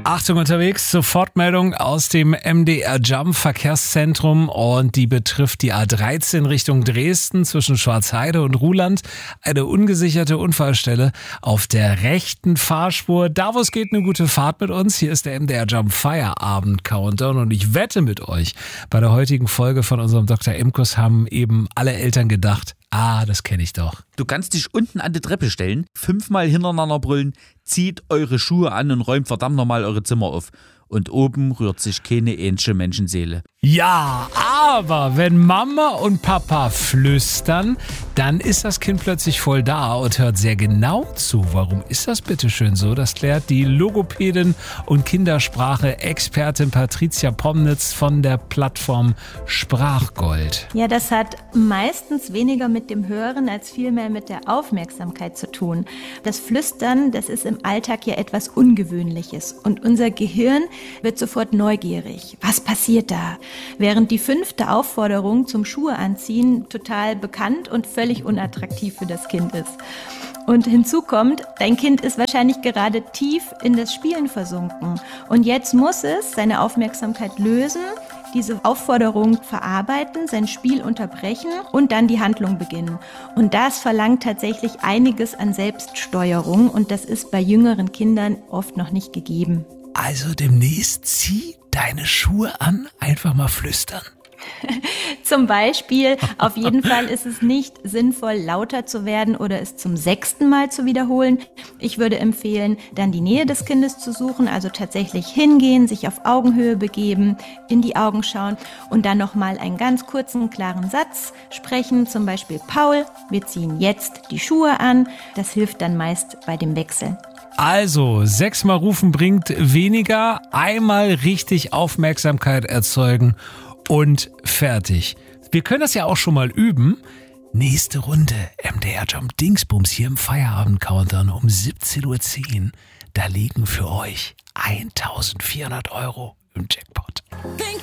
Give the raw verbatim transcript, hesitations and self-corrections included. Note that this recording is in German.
Achtung unterwegs, Sofortmeldung aus dem M D R Jump Verkehrszentrum und die betrifft die A dreizehn Richtung Dresden zwischen Schwarzheide und Ruhland. Eine ungesicherte Unfallstelle auf der rechten Fahrspur. Da wo es geht, eine gute Fahrt mit uns. Hier ist der M D R Jump Feierabend Countdown und ich wette mit euch, bei der heutigen Folge von unserem Doktor Imkus haben eben alle Eltern gedacht, ah, das kenne ich doch. Du kannst dich unten an die Treppe stellen, fünfmal hintereinander brüllen, zieht eure Schuhe an und räumt verdammt nochmal eure Zimmer auf. Und oben rührt sich keine ähnliche Menschenseele. Ja, aber wenn Mama und Papa flüstern, dann ist das Kind plötzlich voll da und hört sehr genau zu. Warum ist das bitte schön so? Das klärt die Logopädin und Kindersprache-Expertin Patricia Pomnitz von der Plattform Sprachgold. Ja, das hat meistens weniger mit dem Hören als vielmehr mit der Aufmerksamkeit zu tun. Das Flüstern, das ist im Alltag ja etwas Ungewöhnliches und unser Gehirn wird sofort neugierig. Was passiert da? Während die fünfte Aufforderung zum Schuhe anziehen total bekannt und völlig unattraktiv für das Kind ist. Und hinzu kommt, dein Kind ist wahrscheinlich gerade tief in das Spielen versunken. Und jetzt muss es seine Aufmerksamkeit lösen, diese Aufforderung verarbeiten, sein Spiel unterbrechen und dann die Handlung beginnen. Und das verlangt tatsächlich einiges an Selbststeuerung und das ist bei jüngeren Kindern oft noch nicht gegeben. Also demnächst zieh deine Schuhe an, einfach mal flüstern. Zum Beispiel, auf jeden Fall ist es nicht sinnvoll, lauter zu werden oder es zum sechsten Mal zu wiederholen. Ich würde empfehlen, dann die Nähe des Kindes zu suchen, also tatsächlich hingehen, sich auf Augenhöhe begeben, in die Augen schauen und dann nochmal einen ganz kurzen, klaren Satz sprechen. Zum Beispiel, Paul, wir ziehen jetzt die Schuhe an. Das hilft dann meist bei dem Wechsel. Also, sechsmal rufen bringt weniger, einmal richtig Aufmerksamkeit erzeugen und fertig. Wir können das ja auch schon mal üben. Nächste Runde M D R Jump Dingsbums hier im Feierabend-Countdown um siebzehn Uhr zehn. Da liegen für euch eintausendvierhundert Euro im Jackpot.